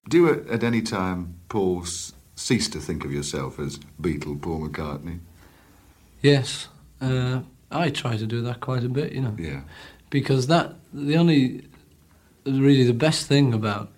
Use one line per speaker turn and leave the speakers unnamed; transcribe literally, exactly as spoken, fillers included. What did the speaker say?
Do you at, at any time, Paul, s- cease to think of yourself as Beatle Paul McCartney?
Yes, uh, I try to do that quite a bit, you know.
Yeah.
Because that, the only, really the best thing about